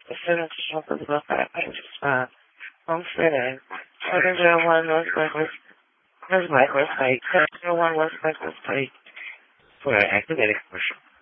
The student consultant about that page spot. Homestead. Other one West Breakfast. West Breakfast Pike. Other one West Breakfast Pike. For an activated commercial.